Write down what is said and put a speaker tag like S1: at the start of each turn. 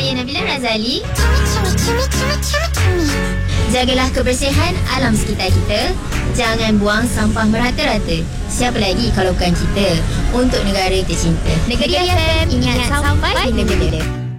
S1: Saya Nabila Razali. Jagalah kebersihan alam sekitar kita. Jangan buang sampah merata-rata. Siapa lagi kalau bukan kita? Untuk negara tercinta. Negeri FM, ingat sampai bila-bila.